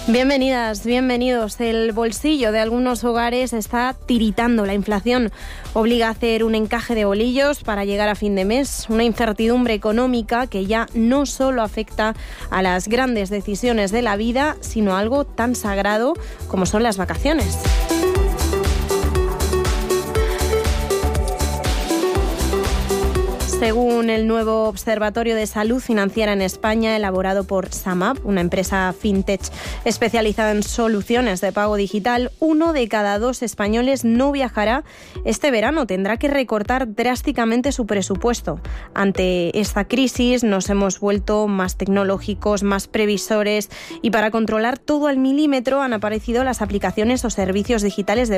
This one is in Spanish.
Bienvenidas, bienvenidos. El bolsillo de algunos hogares está tiritando. La inflación obliga a hacer un encaje de bolillos para llegar a fin de mes. Una incertidumbre económica que ya no solo afecta a las grandes decisiones de la vida, sino a algo tan sagrado como son las vacaciones. Según el nuevo Observatorio de Salud Financiera en España, elaborado por Samap, una empresa fintech especializada en soluciones de pago digital, 1 de cada 2 españoles no viajará este verano. Tendrá que recortar drásticamente su presupuesto. Ante esta crisis nos hemos vuelto más tecnológicos, más previsores, y para controlar todo al milímetro han aparecido las aplicaciones o servicios digitales de